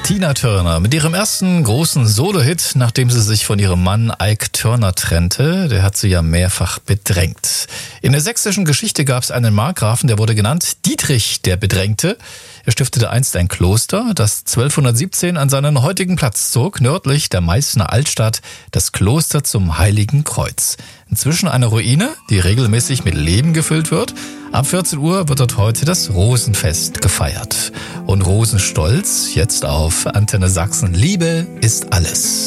Tina Turner mit ihrem ersten großen Solo-Hit, nachdem sie sich von ihrem Mann Ike Turner trennte. Der hat sie ja mehrfach bedrängt. In der sächsischen Geschichte gab es einen Markgrafen, der wurde genannt Dietrich der Bedrängte. Er stiftete einst ein Kloster, das 1217 an seinen heutigen Platz zog, nördlich der Meißner Altstadt, das Kloster zum Heiligen Kreuz. Inzwischen eine Ruine, die regelmäßig mit Leben gefüllt wird. Ab 14 Uhr wird dort heute das Rosenfest gefeiert. Und Rosenstolz, jetzt auf Antenne Sachsen. Liebe ist alles.